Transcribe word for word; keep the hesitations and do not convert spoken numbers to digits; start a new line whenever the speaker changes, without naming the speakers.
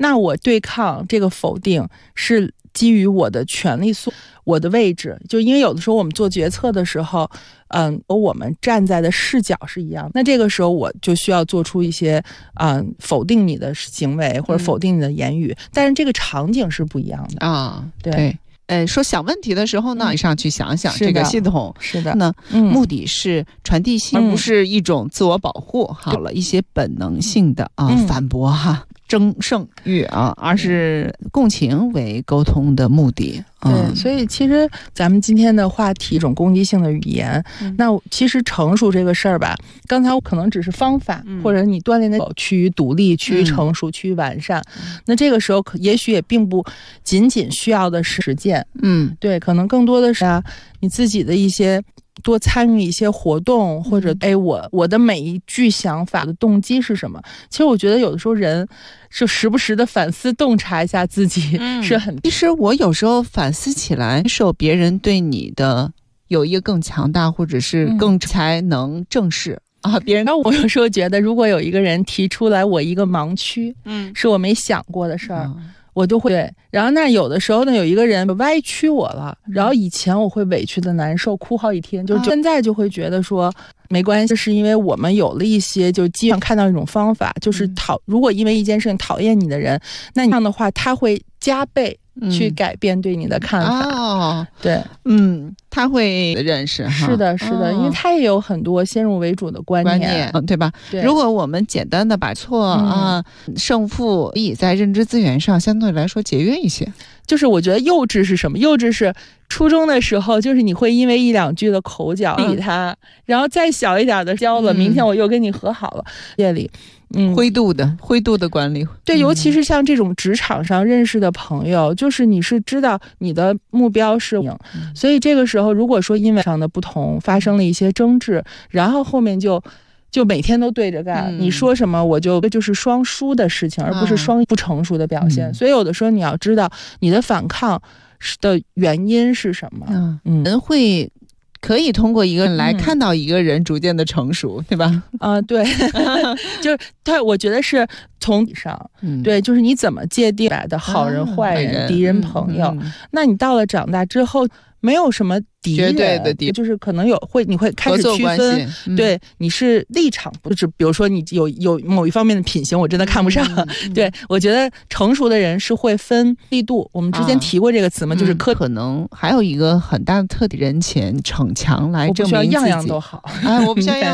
那我对抗这个否定是基于我的权利素，我的位置，就因为有的时候我们做决策的时候，嗯，我们站在的视角是一样，那这个时候我就需要做出一些嗯否定你的行为或者否定你的言语，嗯、但是这个场景是不一样的
啊，
对。
对呃，说想问题的时候呢，你、嗯、上去想想这个系统
是的，
呢、
嗯，
目的是传递信，
嗯、
而不是一种自我保护，好了一些本能性的啊、
嗯、
反驳哈。争胜欲啊，而是共情为沟通的目的。
对、嗯，所以其实咱们今天的话题，一种攻击性的语言，嗯、那其实成熟这个事儿吧，刚才我可能只是方法，嗯、或者你锻炼的趋于独立、趋于成熟、趋于完善。嗯、那这个时候，也许也并不仅仅需要的是实践，嗯，对，可能更多的是啊，你自己的一些。多参与一些活动，或者哎，我我的每一句想法的动机是什么？其实我觉得有的时候人就时不时的反思洞察一下自己是很、
嗯、其实我有时候反思起来，受别人对你的有一个更强大或者是更才能正视、嗯、啊，别人。
我有时候觉得如果有一个人提出来我一个盲区，嗯，是我没想过的事儿、嗯，我就会对，然后那有的时候呢，有一个人歪曲我了，然后以前我会委屈的难受，哭好几天，就现在就会觉得说没关系，是因为我们有了一些就基本上看到一种方法，就是讨如果因为一件事情讨厌你的人，那你这样的话他会加倍去改变对你的看法。
嗯、哦，
对，
嗯，他会认识，
是的，是的、哦，因为他也有很多先入为主的观念，
观念嗯、对吧？对，如果我们简单的把错啊、嗯、胜负可以在认知资源上相对来说节约一些。
就是我觉得幼稚是什么？幼稚是初中的时候，就是你会因为一两句的口角理他、嗯，然后再小一点的交了、嗯，明天我又跟你和好了，夜里。嗯，
灰度的灰度的管理，
对、嗯，尤其是像这种职场上认识的朋友，就是你是知道你的目标是赢、嗯，所以这个时候如果说因为上的不同发生了一些争执，然后后面就就每天都对着干、嗯，你说什么我就就是双输的事情，而不是双不成熟的表现、嗯。所以有的时候你要知道你的反抗的原因是什么，
嗯，嗯人会。可以通过一个人来看到一个人逐渐的成熟，嗯、对吧？
啊、呃，对，就是他，我觉得是从以上、嗯，对，就是你怎么界定的好人、啊、坏人、敌人、朋友、嗯，那你到了长大之后。没有什么敌人，
绝对的敌人，
就是可能有会，你会开始区分，嗯、对，你是立场，不是，比如说你有有某一方面的品行，我真的看不上。嗯嗯、对，我觉得成熟的人是会分力度。我们之前提过这个词嘛，啊、就是
可能还有一个很大的特点，人前逞强来证明自己，
我不需要样样都好，
哎，我不需要样。